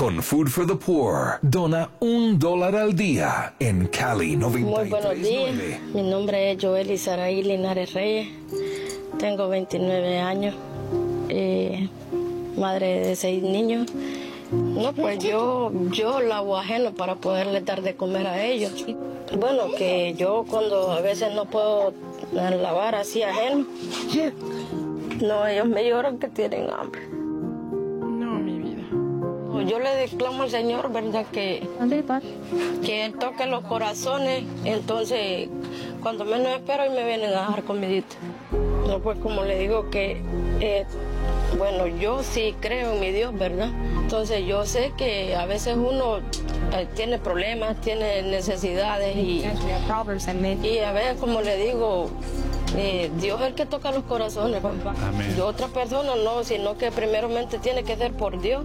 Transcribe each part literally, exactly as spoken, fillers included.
Con Food for the Poor, dona un dólar al día en Cali noventa y tres nueve. Muy buenos días, mi nombre es Joely Saraí Linares Reyes, tengo veintinueve años, eh, madre de seis niños. No, pues yo, yo lavo ajeno para poderles dar de comer a ellos. Bueno, que yo cuando a veces no puedo lavar así ajeno, no, ellos me lloran que tienen hambre. No, mi vida. Yo le declamo al Señor, ¿verdad? Que, que Él toque los corazones, entonces cuando menos espero y me vienen a dar comidita. No, pues como le digo que, eh, bueno, yo sí creo en mi Dios, ¿verdad? Entonces yo sé que a veces uno eh, tiene problemas, tiene necesidades y, y a veces, como le digo, eh, Dios es el que toca los corazones. Amén. Y otra persona no, sino que primeramente tiene que ser por Dios.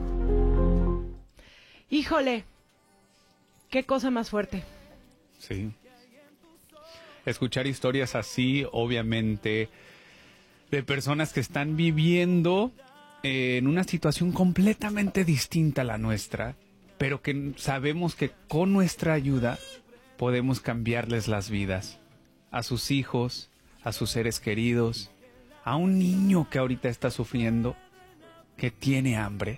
Híjole, qué cosa más fuerte. Sí. Escuchar historias así, obviamente, de personas que están viviendo eh, en una situación completamente distinta a la nuestra, pero que sabemos que con nuestra ayuda podemos cambiarles las vidas. A sus hijos, a sus seres queridos, a un niño que ahorita está sufriendo, que tiene hambre.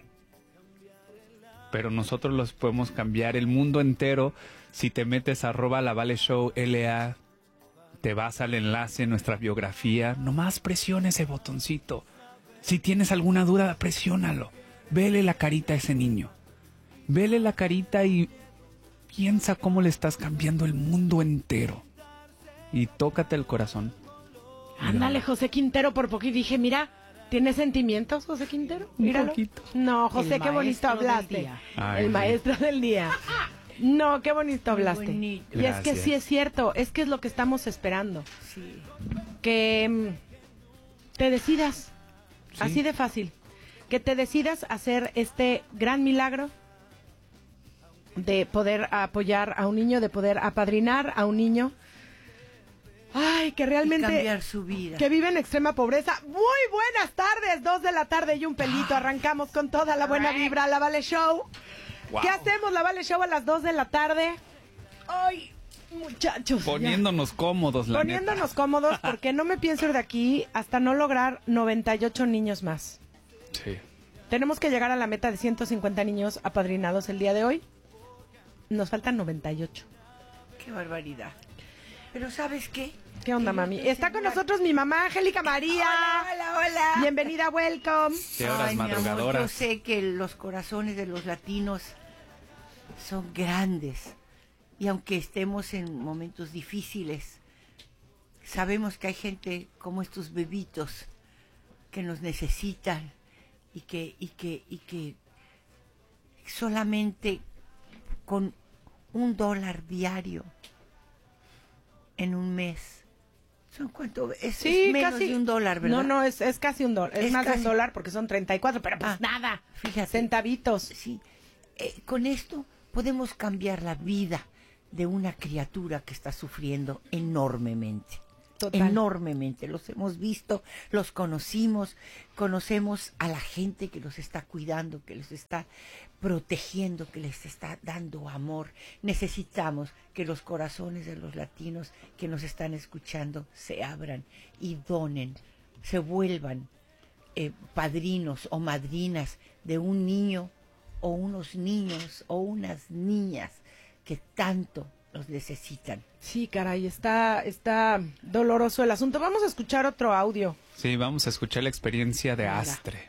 Pero nosotros los podemos cambiar el mundo entero. Si te metes a arroba la Vale Show L A, te vas al enlace en nuestra biografía, nomás presiona ese botoncito. Si tienes alguna duda, presiónalo. Vele la carita a ese niño. Vele la carita y piensa cómo le estás cambiando el mundo entero. Y tócate el corazón. Ándale, José Quintero, por poco y dije, mira, ¿tienes sentimientos, José Quintero? Míralo. Un poquito. No, José, El qué bonito maestro del hablaste. día. Ay, El sí. maestro del día. No, qué bonito Muy hablaste. bonito. Y es que Gracias. sí es cierto, es que es lo que estamos esperando. Sí. Que mm, te decidas, Sí. así de fácil, que te decidas hacer este gran milagro de poder apoyar a un niño, de poder apadrinar a un niño. Ay, que Y realmente... cambiar su vida. Que vive en extrema pobreza. Muy buenas tardes, dos de la tarde y un pelito. Arrancamos con toda la buena vibra, la Vale Show. Wow. ¿Qué hacemos, la Vale Show, a las dos de la tarde? Ay, muchachos. ya. Poniéndonos cómodos, la Poniéndonos neta. cómodos, porque no me pienso ir de aquí hasta no lograr noventa y ocho niños más. Sí. Tenemos que llegar a la meta de ciento cincuenta niños apadrinados el día de hoy. Nos faltan noventa y ocho. Qué barbaridad. Pero ¿sabes qué? ¿Qué onda, Que mami? yo te Está con aseguro- nosotros mi mamá, Angélica María. Hola, hola, hola. Bienvenida, welcome. Qué horas Ay, mi amor, madrugadoras. yo sé que los corazones de los latinos son grandes. Y aunque estemos en momentos difíciles, sabemos que hay gente como estos bebitos que nos necesitan y que, y que, y que solamente con un dólar diario en un mes. ¿Son cuánto? Es, Sí, es menos casi. de un dólar, ¿verdad? No, no, es, es casi un dólar. Es, Es más de casi- un dólar porque son treinta y cuatro, pero pues Ah, nada. fíjate. Centavitos. Sí. Eh, con esto podemos cambiar la vida de una criatura que está sufriendo enormemente. Total. Enormemente. Los hemos visto, los conocimos, conocemos a la gente que los está cuidando, que los está protegiendo, que les está dando amor. Necesitamos que los corazones de los latinos que nos están escuchando se abran y donen, se vuelvan eh, padrinos o madrinas de un niño o unos niños o unas niñas que tanto los necesitan. Sí, caray, está, está doloroso el asunto. Vamos a escuchar otro audio. Sí, vamos a escuchar la experiencia de Hola. Astre.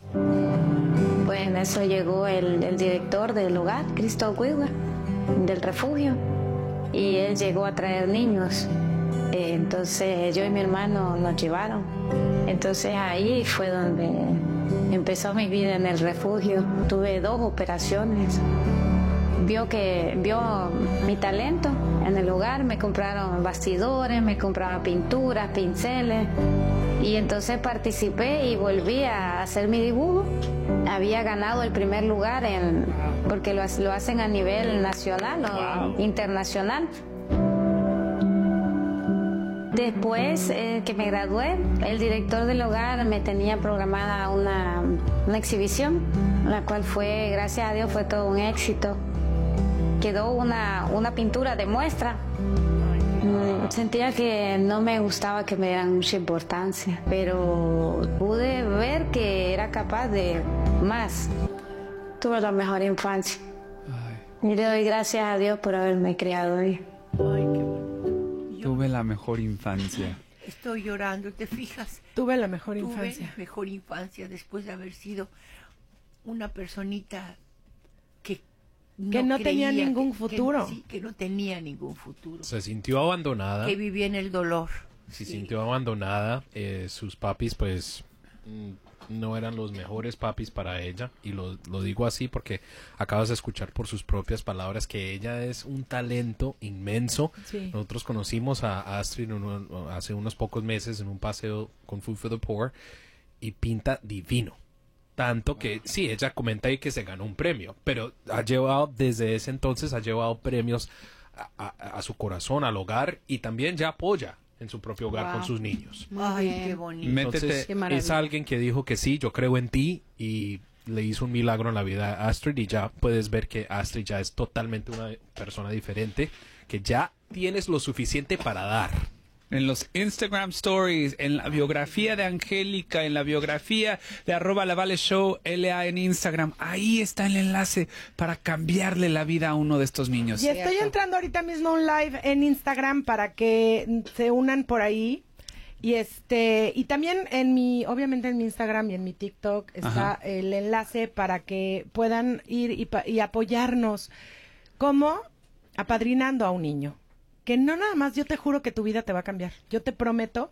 Pues en eso llegó el, el director del hogar, Cristo Huigua, del refugio, y él llegó a traer niños. Eh, entonces yo y mi hermano nos llevaron. Entonces ahí fue donde empezó mi vida en el refugio. Tuve dos operaciones. Vio que vio mi talento en el hogar, me compraron bastidores, me compraron pinturas, pinceles, y entonces participé y volví a hacer mi dibujo. Había ganado el primer lugar en, porque lo, lo hacen a nivel nacional o Wow. internacional. Después eh, que me gradué, el director del hogar me tenía programada una, una exhibición la cual fue, gracias a Dios, fue todo un éxito. Quedó una, una pintura de muestra. Sentía que no me gustaba que me dieran mucha importancia, pero pude ver que era capaz de más. Tuve la mejor infancia. Ay. Y le doy gracias a Dios por haberme criado hoy. Ay, qué bueno. Tuve la mejor infancia. Estoy llorando, ¿te fijas? Tuve la mejor Tuve infancia. la mejor infancia después de haber sido una personita que no, que no tenía ningún que, futuro. Que, sí, que no tenía ningún futuro. Se sintió abandonada. Que vivía en el dolor. Se sí. sintió abandonada. Eh, sus papis, pues, no eran los mejores papis para ella. Y lo, lo digo así porque acabas de escuchar por sus propias palabras que ella es un talento inmenso. Sí. Nosotros conocimos a Astrid uno, hace unos pocos meses en un paseo con Food for the Poor y pinta divino. Tanto que, sí, ella comenta ahí que se ganó un premio, pero ha llevado, desde ese entonces, ha llevado premios a, a, a su corazón, al hogar, y también ya apoya en su propio hogar wow. con sus niños. Ay, qué bonito. Entonces, qué es alguien que dijo que sí, yo creo en ti, y le hizo un milagro en la vida a Astrid, y ya puedes ver que Astrid ya es totalmente una persona diferente, que ya tienes lo suficiente para dar. En los Instagram Stories, en la biografía de Angélica, en la biografía de arroba la Vale Show L A en Instagram, ahí está el enlace para cambiarle la vida a uno de estos niños. Y estoy entrando ahorita mismo a un live en Instagram para que se unan por ahí. Y este y también en mi, obviamente en mi Instagram y en mi TikTok está Ajá. el enlace para que puedan ir y, y apoyarnos como apadrinando a un niño. Que no nada más, yo te juro que tu vida te va a cambiar. Yo te prometo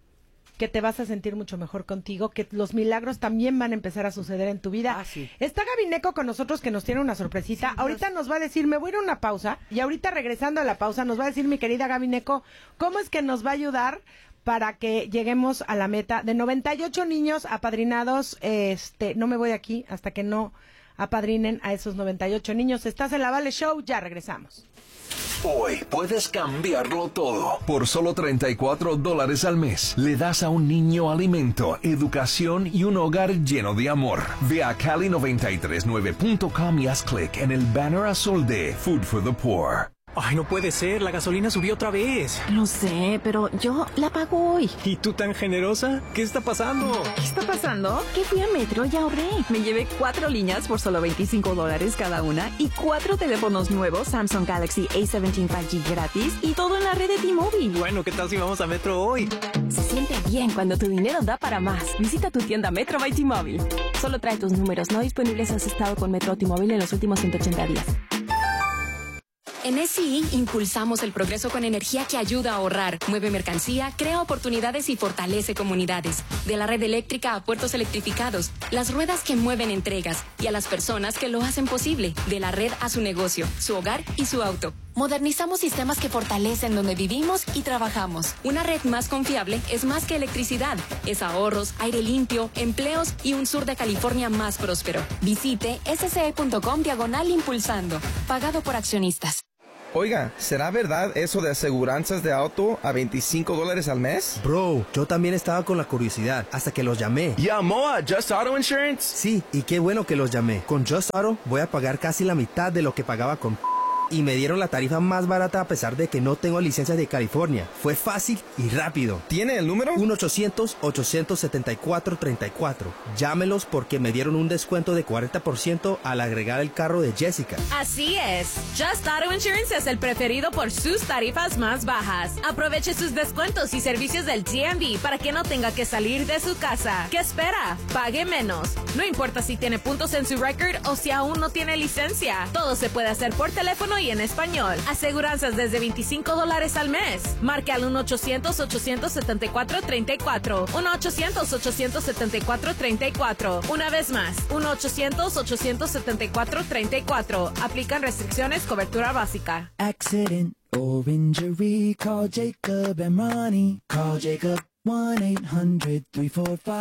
que te vas a sentir mucho mejor contigo, que los milagros también van a empezar a suceder en tu vida. Ah, sí. Está Gaby Neco con nosotros que nos tiene una sorpresita. Sí, ahorita Dios. Nos va a decir, me voy a ir a una pausa, y ahorita regresando a la pausa nos va a decir mi querida Gaby Neco cómo es que nos va a ayudar para que lleguemos a la meta de noventa y ocho niños apadrinados. Este, no me voy de aquí hasta que no apadrinen a esos noventa y ocho niños. Estás en la Vale Show, ya regresamos. Hoy puedes cambiarlo todo. Por solo treinta y cuatro dólares al mes, le das a un niño alimento, educación y un hogar lleno de amor. Ve a Cali noventa y tres nueve punto com y haz clic en el banner azul de Food for the Poor. Ay, no puede ser, la gasolina subió otra vez. Lo sé, pero yo la pago hoy. ¿Y tú tan generosa? ¿Qué está pasando? ¿Qué está pasando? Que fui a Metro y ahorré. Me llevé cuatro líneas por solo veinticinco dólares cada una y cuatro teléfonos nuevos Samsung Galaxy A diecisiete cinco G gratis y todo en la red de T-Mobile. Bueno, ¿qué tal si vamos a Metro hoy? Se siente bien cuando tu dinero da para más. Visita tu tienda Metro by T-Mobile. Solo trae tus números no disponibles si has estado con Metro o T-Mobile en los últimos ciento ochenta días. En S I impulsamos el progreso con energía que ayuda a ahorrar, mueve mercancía, crea oportunidades y fortalece comunidades. De la red eléctrica a puertos electrificados, las ruedas que mueven entregas y a las personas que lo hacen posible. De la red a su negocio, su hogar y su auto. Modernizamos sistemas que fortalecen donde vivimos y trabajamos. Una red más confiable es más que electricidad. Es ahorros, aire limpio, empleos y un sur de California más próspero. Visite sce.com diagonal impulsando. Pagado por accionistas. Oiga, ¿será verdad eso de aseguranzas de auto a veinticinco dólares al mes? Bro, yo también estaba con la curiosidad hasta que los llamé. ¿Llamó a Just Auto Insurance? Sí, y qué bueno que los llamé. Con Just Auto voy a pagar casi la mitad de lo que pagaba con... Y me dieron la tarifa más barata a pesar de que no tengo licencia de California. Fue fácil y rápido. ¿Tiene el número? uno ochocientos, ochocientos setenta y cuatro, treinta y cuatro. Llámelos porque me dieron un descuento de cuarenta por ciento al agregar el carro de Jessica. Así es. Just Auto Insurance es el preferido por sus tarifas más bajas. Aproveche sus descuentos y servicios del D M V para que no tenga que salir de su casa. ¿Qué espera? Pague menos. No importa si tiene puntos en su record o si aún no tiene licencia. Todo se puede hacer por teléfono y en español. Aseguranzas desde veinticinco dólares al mes. Marque al uno ochocientos, ochocientos setenta y cuatro, treinta y cuatro. uno ochocientos, ochocientos setenta y cuatro, treinta y cuatro. Una vez más, uno ochocientos, ochocientos setenta y cuatro, treinta y cuatro. Aplican restricciones, cobertura básica. Accident or injury, call Jacob and Ronnie. Call Jacob one eight hundred, three four five,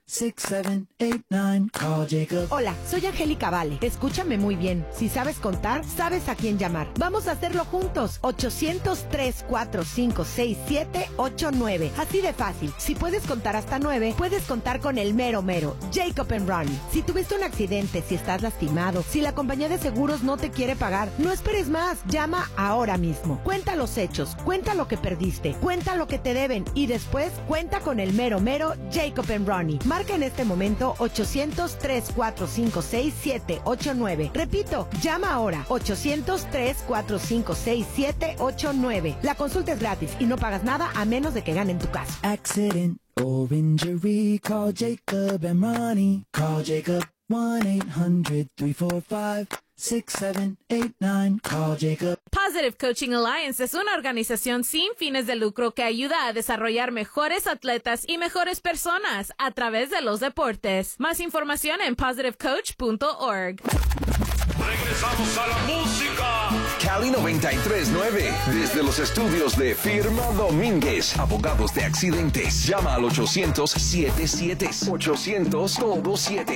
six seven eight nine. Call Jacob. Hola, soy Angélica Vale. Escúchame muy bien. Si sabes contar, sabes a quién llamar. Vamos a hacerlo juntos. ochocientos, tres cuatro cinco, seis siete ocho nueve. Así de fácil. Si puedes contar hasta nueve, puedes contar con el mero mero. Jacob and Ronnie. Si tuviste un accidente, si estás lastimado, si la compañía de seguros no te quiere pagar, no esperes más. Llama ahora mismo. Cuenta los hechos. Cuenta lo que perdiste. Cuenta lo que te deben. Y después, cuenta con el mero mero Jacob and Ronnie. Marca en este momento ochocientos, tres cuatro cinco, seis siete ocho nueve. Repito, llama ahora ochocientos, tres cuatro cinco, seis siete ocho nueve. La consulta es gratis y no pagas nada a menos de que ganen tu caso. Accident or injury, call Jacob and Ronnie. Call Jacob one eight hundred, three four five, six seven eight nine. Call Jacob. Positive Coaching Alliance es una organización sin fines de lucro que ayuda a desarrollar mejores atletas y mejores personas a través de los deportes. Más información en positive coach punto org. Regresamos a la música. Cali noventa y tres punto nueve. Desde los estudios de Firma Domínguez, abogados de accidentes. Llama al ochocientos, siete siete, ochocientos, todo siete.